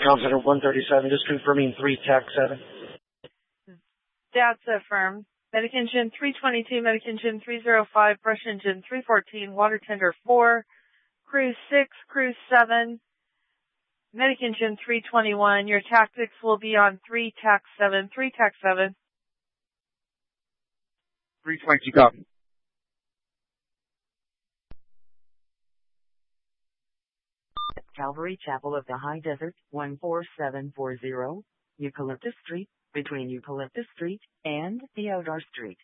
Com Center 137, just confirming 3 TAC 7. That's affirmed. Medic Engine 322, Medic Engine 305, Brush Engine 314, Water Tender 4, Crew 6, Crew 7, Medic Engine 321. Your tactics will be on 3 TAC 7, 3 TAC 7. 322, copy. Calvary Chapel of the High Desert, 14740, Eucalyptus Street, between Eucalyptus Street and Theodore Street.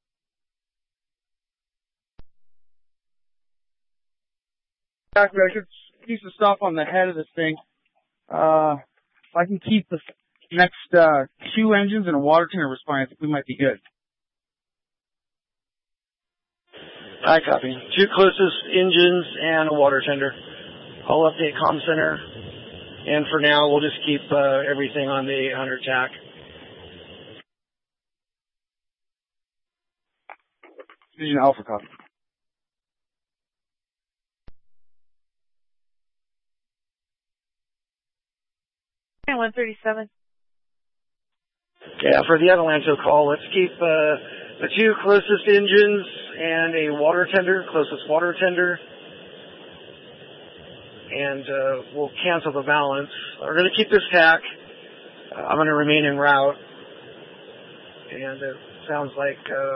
I should use the stuff on the head of this thing. If I can keep the next 2 engines and a water tender responding, I think we might be good. I copy. 2 closest engines and a water tender. I'll update Com Center. And for now, we'll just keep everything on the 800 TAC. Vision Alpha, copy. And 137. Yeah, for the Atalanto call, let's keep the 2 closest engines and a water tender, closest water tender. And we'll cancel the balance. We're going to keep this TAC. I'm going to remain en route. And it sounds like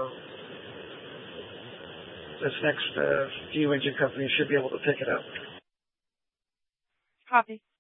this next few engine companies should be able to pick it up. Copy.